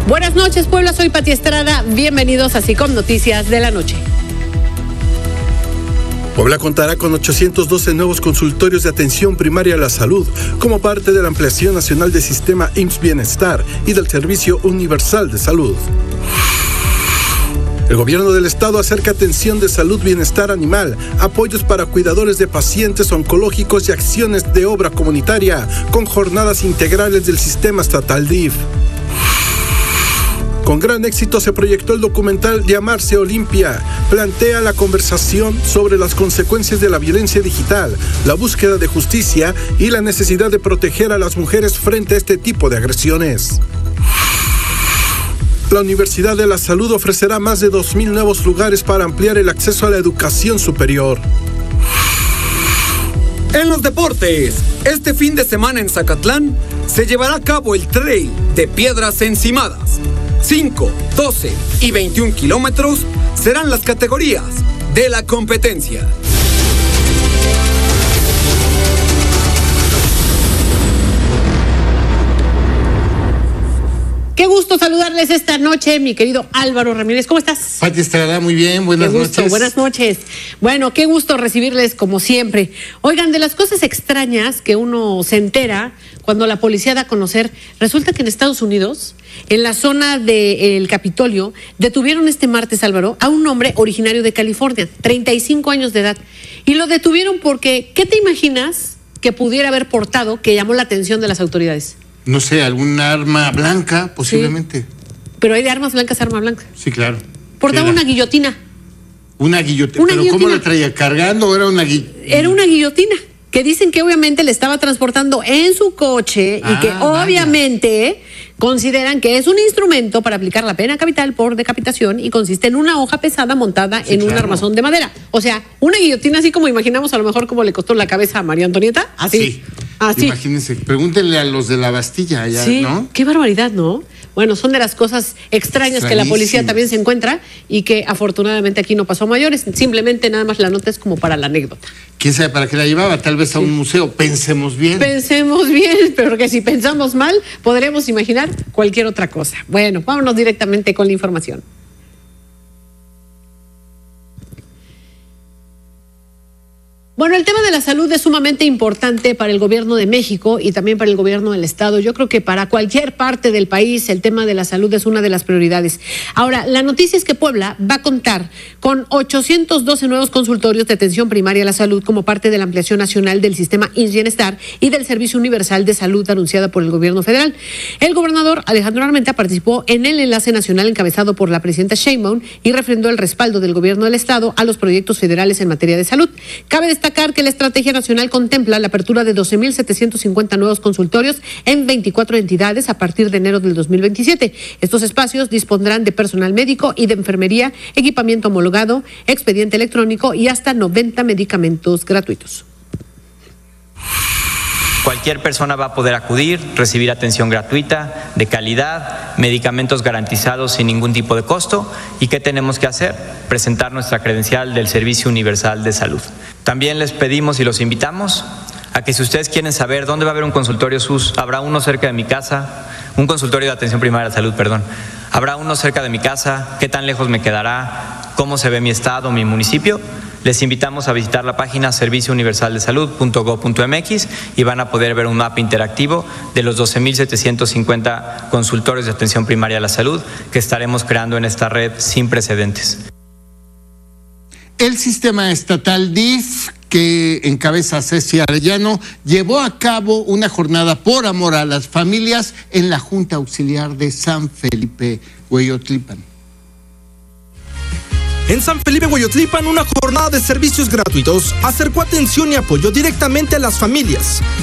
Buenas noches, Puebla, soy Pati Estrada. Bienvenidos a SICOM Noticias de la Noche. Puebla contará con 812 nuevos consultorios de atención primaria a la salud, como parte de la ampliación nacional del sistema IMSS Bienestar y del Servicio Universal de Salud. El gobierno del estado acerca atención de salud, bienestar animal, apoyos para cuidadores de pacientes oncológicos y acciones de obra comunitaria, con jornadas integrales del sistema estatal DIF. Con gran éxito se proyectó el documental Llamarse Olimpia. Plantea la conversación sobre las consecuencias de la violencia digital, la búsqueda de justicia y la necesidad de proteger a las mujeres frente a este tipo de agresiones. La Universidad de la Salud ofrecerá más de 2,000 nuevos lugares para ampliar el acceso a la educación superior. En los deportes, este fin de semana en Zacatlán se llevará a cabo el trail de piedras encimadas. 5, 12 y 21 kilómetros serán las categorías de la competencia. Qué gusto saludarles esta noche, mi querido Álvaro Ramírez. ¿Cómo estás? Pati Estrada, muy bien, buenas noches. Buenas noches. Bueno, qué gusto recibirles como siempre. Oigan, de las cosas extrañas que uno se entera cuando la policía da a conocer, resulta que en Estados Unidos, en la zona del Capitolio, detuvieron este martes, Álvaro, a un hombre originario de California, 35 años de edad. Y lo detuvieron porque, ¿qué te imaginas que pudiera haber portado que llamó la atención de las autoridades? No sé, algún arma blanca, posiblemente. Sí. Pero hay de armas blancas a arma blanca. Sí, claro. Portaba una guillotina. Una guillotina. ¿Pero cómo la traía? ¿Cargando o era una guillotina? Era una guillotina, que dicen que obviamente le estaba transportando en su coche y que obviamente consideran que es un instrumento para aplicar la pena capital por decapitación y consiste en una hoja pesada montada en un armazón de madera. O sea, una guillotina así como imaginamos a lo mejor como le costó la cabeza a María Antonieta. Así. Sí. Así. Imagínense, pregúntenle a los de la Bastilla allá, sí, ¿no? Qué barbaridad, ¿no? Bueno, son de las cosas extrañas que la policía también se encuentra y que afortunadamente aquí no pasó a mayores. Simplemente nada más la nota es como para la anécdota. ¿Quién sabe para qué la llevaba? Tal vez a un museo. Pensemos bien. Pensemos bien, pero que si pensamos mal, podremos imaginar cualquier otra cosa. Bueno, vámonos directamente con la información. Bueno, el tema de la salud es sumamente importante para el gobierno de México y también para el gobierno del estado. Yo creo que para cualquier parte del país el tema de la salud es una de las prioridades. Ahora, la noticia es que Puebla va a contar con 812 nuevos consultorios de atención primaria a la salud como parte de la ampliación nacional del sistema IMSS Bienestar y del Servicio Universal de Salud anunciada por el gobierno federal. El gobernador Alejandro Armenta participó en el enlace nacional encabezado por la presidenta Sheinbaum y refrendó el respaldo del gobierno del estado a los proyectos federales en materia de salud. Cabe destacar que la estrategia nacional contempla la apertura de 12,750 nuevos consultorios en 24 entidades a partir de enero del 2027. Estos espacios dispondrán de personal médico y de enfermería, equipamiento homologado, expediente electrónico y hasta 90 medicamentos gratuitos. Cualquier persona va a poder acudir, recibir atención gratuita, de calidad, medicamentos garantizados sin ningún tipo de costo. ¿Y qué tenemos que hacer? Presentar nuestra credencial del Servicio Universal de Salud. También les pedimos y los invitamos a que si ustedes quieren saber dónde va a haber un consultorio SUS, habrá uno cerca de mi casa, un consultorio de atención primaria de salud, perdón. Habrá uno cerca de mi casa, qué tan lejos me quedará, cómo se ve mi estado, mi municipio. Les invitamos a visitar la página serviciouniversaldesalud.gov.mx y van a poder ver un mapa interactivo de los 12,750 consultorios de atención primaria a la salud que estaremos creando en esta red sin precedentes. El sistema estatal DIF, que encabeza Ceci Arellano, llevó a cabo una jornada por amor a las familias en la Junta Auxiliar de San Felipe, Hueyotlipan. En San Felipe, Hueyotlipan, una jornada de servicios gratuitos acercó atención y apoyo directamente a las familias.